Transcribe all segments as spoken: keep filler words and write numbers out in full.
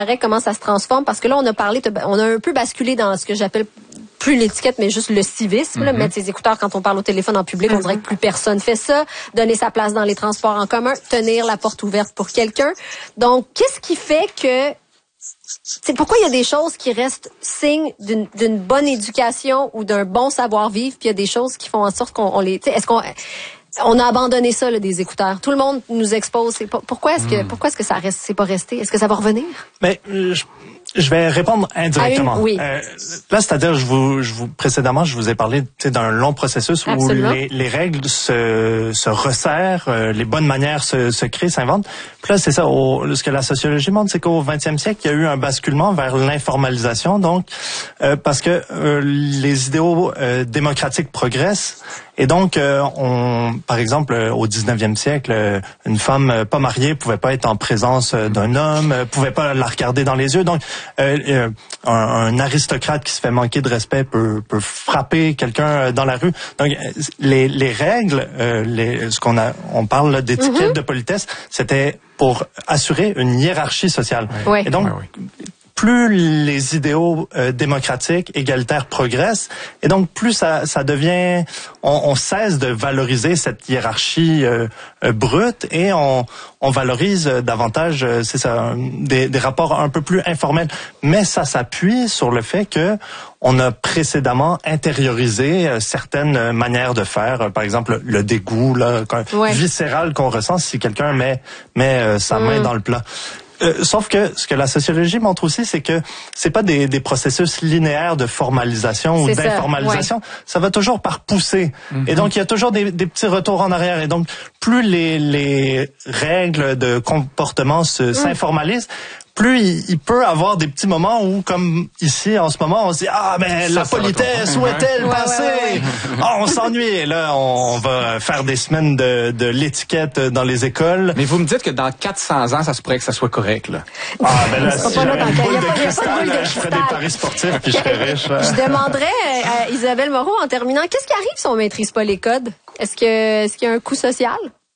comment ça se transforme, parce que là, on a parlé, on a un peu basculé dans ce que j'appelle plus l'étiquette, mais juste le civisme, mm-hmm. là, mettre ses écouteurs quand on parle au téléphone en public, mm-hmm. on dirait que plus personne fait ça, donner sa place dans les transports en commun, tenir la porte ouverte pour quelqu'un. Donc, qu'est-ce qui fait que c'est pourquoi il y a des choses qui restent signes d'une, d'une bonne éducation ou d'un bon savoir-vivre, puis il y a des choses qui font en sorte qu'on on les, tu sais, est-ce qu'on on a abandonné ça là, des écouteurs. Tout le monde nous expose. C'est pas, pourquoi est-ce que mm. pourquoi est-ce que ça reste, c'est pas resté? Est-ce que ça va revenir? Mais je, je vais répondre indirectement. Une, oui. Euh, là, c'est-à-dire, je vous, je vous précédemment, je vous ai parlé d'un long processus Absolument. où les, les règles se, se resserrent, euh, les bonnes manières se, se créent, s'inventent. Puis là, c'est ça. Au, ce que la sociologie montre, c'est qu'au vingtième siècle, il y a eu un basculement vers l'informalisation. Donc, euh, parce que euh, les idéaux euh, démocratiques progressent. Et donc, euh, on, par exemple, euh, au dix-neuvième siècle, euh, une femme euh, pas mariée pouvait pas être en présence euh, d'un homme, euh, pouvait pas la regarder dans les yeux. Donc, euh, euh, un, un aristocrate qui se fait manquer de respect peut, peut frapper quelqu'un dans la rue. Donc, les, les règles, euh, les, ce qu'on a, on parle là, d'étiquette, mm-hmm. de politesse, c'était pour assurer une hiérarchie sociale. Oui. Et donc, oui, oui. plus les idéaux euh, démocratiques, égalitaires progressent, et donc plus ça, ça devient, on, on cesse de valoriser cette hiérarchie euh, euh, brute et on, on valorise davantage, euh, c'est ça, des, des rapports un peu plus informels. Mais ça s'appuie sur le fait que on a précédemment intériorisé euh, certaines manières de faire, euh, par exemple le dégoût là, ouais. viscéral qu'on ressent si quelqu'un met met euh, sa mm. main dans le plat. Euh, sauf que ce que la sociologie montre aussi, c'est que c'est pas des, des processus linéaires de formalisation c'est ou d'informalisation. Ça, ouais. ça va toujours par poussée. Mm-hmm. Et donc, il y a toujours des, des petits retours en arrière. Et donc, plus les, les règles de comportement se, mm. s'informalisent, plus il, il peut avoir des petits moments où, comme ici, en ce moment, on se dit « Ah, mais ça, la ça politesse, où est-elle ouais, passée? Ouais, ouais. Ah, on s'ennuie. » Et là, on va faire des semaines de, de l'étiquette dans les écoles. Mais vous me dites que dans quatre cents ans, ça se pourrait que ça soit correct, là. Ah, ben là, si j'avais une boule de cristal, de je ferais des paris sportifs puis je serais riche. Je demanderais à Isabelle Moreau, en terminant, qu'est-ce qui arrive si on maîtrise pas les codes? Est-ce que, est-ce qu'il y a un coût social?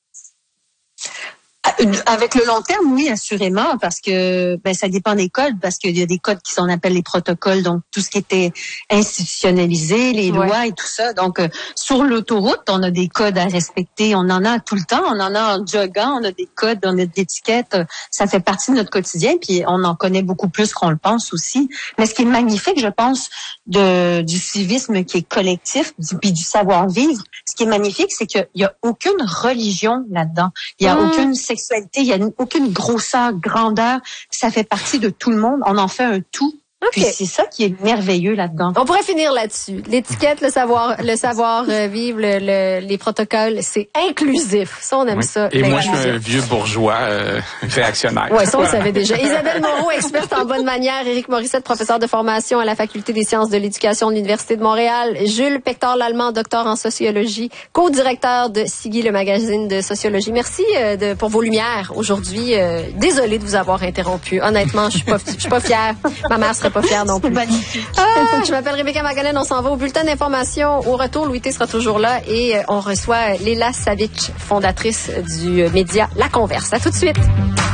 Avec le long terme, oui, assurément, parce que ben ça dépend des codes, parce qu'il y a des codes qui sont appelés les protocoles, donc tout ce qui était institutionnalisé, les ouais. lois et tout ça. Donc euh, sur l'autoroute, on a des codes à respecter, on en a tout le temps, on en a en joggant, on a des codes, on a des étiquettes, ça fait partie de notre quotidien, puis on en connaît beaucoup plus qu'on le pense aussi. Mais ce qui est magnifique, je pense, de du civisme qui est collectif, du, puis du savoir-vivre, ce qui est magnifique, c'est qu'il y a aucune religion là-dedans, il y a mmh. aucune sexualité, il y a aucune grosseur, grandeur, ça fait partie de tout le monde, on en fait un tout. Okay. Puis c'est ça qui est merveilleux là-dedans. On pourrait finir là-dessus. L'étiquette, le savoir, le savoir euh, vivre, le, le, les protocoles, c'est inclusif. Ça, on aime oui. ça. Et moi, je suis un vieux bourgeois euh, réactionnaire. Oui, ça, on le savait déjà. Isabelle Moreau, experte en bonne manière. Éric Morissette, professeur de formation à la Faculté des sciences de l'éducation de l'Université de Montréal. Jules Pector-Lallemand, docteur en sociologie, co-directeur de Siggy, le magazine de sociologie. Merci euh, de, pour vos lumières aujourd'hui. Euh, désolée de vous avoir interrompu. Honnêtement, je suis pas, je suis pas fière. Ma mère serait pas fière non plus. Ah, je m'appelle Rebecca Maganen, on s'en va au bulletin d'information. Au retour, Louis T sera toujours là et on reçoit Léla Savic, fondatrice du média La Converse. À tout de suite.